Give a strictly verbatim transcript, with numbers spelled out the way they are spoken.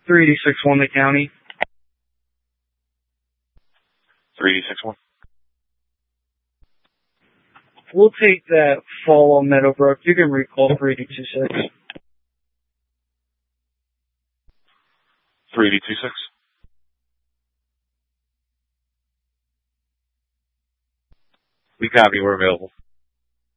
three eighty six one, the county. three eighty six one. We'll take that fall on Meadowbrook. You can recall three eighty two six. three eighty two six. We copy. We're available.